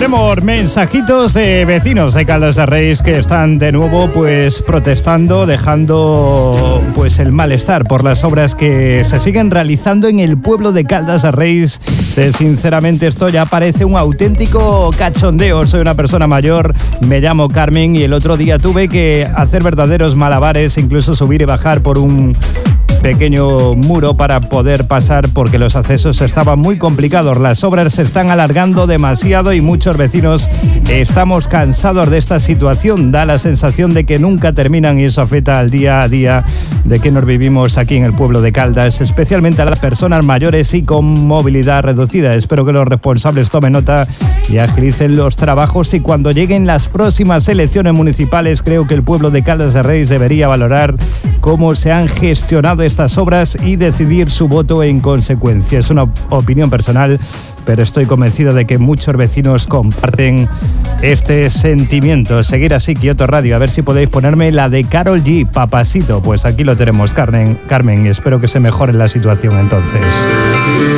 Tenemos mensajitos de vecinos de Caldas de Reis que están de nuevo pues protestando, dejando pues el malestar por las obras que se siguen realizando en el pueblo de Caldas de Reis. Sinceramente esto ya parece un auténtico cachondeo. Soy una persona mayor, me llamo Carmen y el otro día tuve que hacer verdaderos malabares, incluso subir y bajar por un pequeño muro para poder pasar porque los accesos estaban muy complicados. Las obras se están alargando demasiado y muchos vecinos estamos cansados de esta situación. Da la sensación de que nunca terminan y eso afecta al día a día de que nos vivimos aquí en el pueblo de Caldas, especialmente a las personas mayores y con movilidad reducida. Espero que los responsables tomen nota y agilicen los trabajos, y cuando lleguen las próximas elecciones municipales creo que el pueblo de Caldas de Reis debería valorar cómo se han gestionado estas obras y decidir su voto en consecuencia. Es una opinión personal, pero estoy convencido de que muchos vecinos comparten este sentimiento. Seguir así, Kioto Radio, a ver si podéis ponerme la de Karol G, Papacito. Pues aquí lo tenemos, Carmen, y espero que se mejore la situación entonces.